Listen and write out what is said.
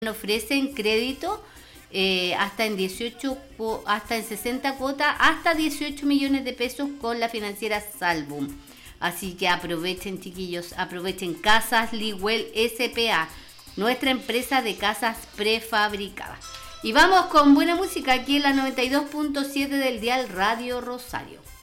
ofrecen crédito hasta en 60 cuotas, hasta 18 millones de pesos con la financiera Salvum. Así que aprovechen, chiquillos, aprovechen Casas Liguel S.p.A., nuestra empresa de casas prefabricadas. Y vamos con buena música aquí en la 92.7 del dial Radio Rosario.